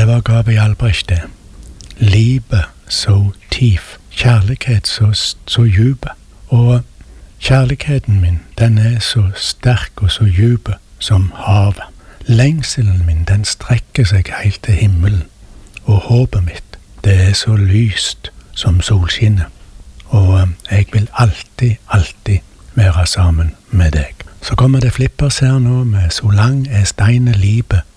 Det var Gabriel Albrecht det. Livet så tief, kjærlighet så djupe. Og kjærligheten min, den så sterk og så djupe som havet. Lengselen min, den strekker seg helt til himmelen. Og håpet mitt, det så lyst som solskinnet. Og jeg vil alltid, alltid være sammen med deg. Så kommer det flippers her nå med så lang steine livet